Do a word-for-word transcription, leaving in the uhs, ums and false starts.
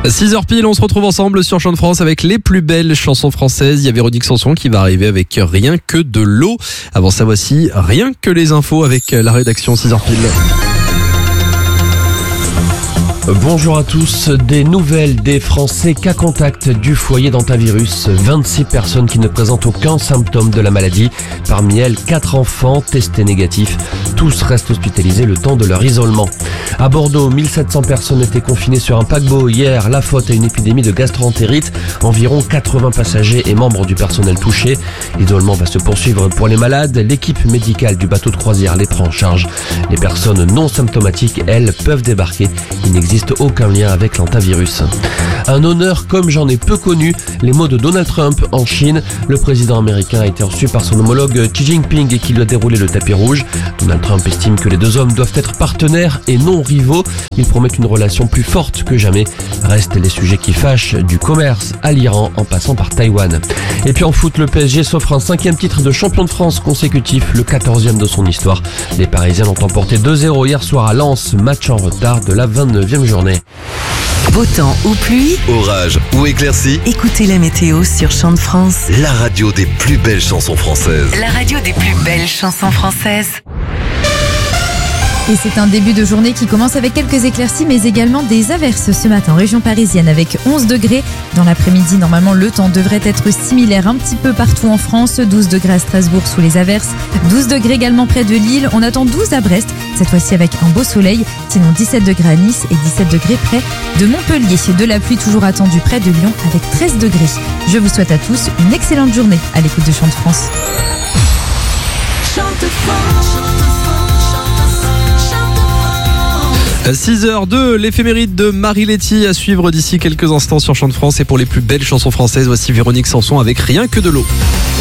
six heures pile, on se retrouve ensemble sur Chant de France avec les plus belles chansons françaises. Il y a Véronique Sanson qui va arriver avec Rien que de l'eau. Avant ça, voici Rien que les infos avec la rédaction six heures pile. Bonjour à tous, des nouvelles des Français cas contact du foyer d'hantavirus. vingt-six personnes qui ne présentent aucun symptôme de la maladie. Parmi elles, quatre enfants testés négatifs. Tous restent hospitalisés le temps de leur isolement. À Bordeaux, mille sept cents personnes étaient confinées sur un paquebot hier. La faute à une épidémie de gastro-entérite. Environ quatre-vingts passagers et membres du personnel touchés. L'isolement va se poursuivre pour les malades. L'équipe médicale du bateau de croisière les prend en charge. Les personnes non symptomatiques, elles, peuvent débarquer. Il n'existe aucun lien avec l'hantavirus. Un honneur comme j'en ai peu connu, les mots de Donald Trump en Chine. Le président américain a été reçu par son homologue Xi Jinping et qui lui a déroulé le tapis rouge. Donald Trump estime que les deux hommes doivent être partenaires et non rivaux. Il promet une relation plus forte que jamais. Restent les sujets qui fâchent, du commerce à l'Iran en passant par Taïwan. Et puis en foot, le P S G s'offre un cinquième titre de champion de France consécutif, le quatorzième de son histoire. Les Parisiens l'ont emporté deux zéro hier soir à Lens, match en retard de la vingt-neuvième journée. Beau temps ou pluie, orage ou éclaircie, écoutez la météo sur Chant de France. la radio des plus belles chansons françaises. La radio des plus belles chansons françaises. Et c'est un début de journée qui commence avec quelques éclaircies mais également des averses ce matin en région parisienne avec onze degrés. Dans l'après-midi, normalement, le temps devrait être similaire un petit peu partout en France. douze degrés à Strasbourg sous les averses, douze degrés également près de Lille. On attend douze à Brest, cette fois-ci avec un beau soleil. Sinon dix-sept degrés à Nice et dix-sept degrés près de Montpellier. De la pluie toujours attendue près de Lyon avec treize degrés. Je vous souhaite à tous une excellente journée à l'écoute de Chant de France. six heures deux, l'éphéméride de Marie Letty à suivre d'ici quelques instants sur Chant de France. Et pour les plus belles chansons françaises, voici Véronique Sanson avec Rien que de l'eau.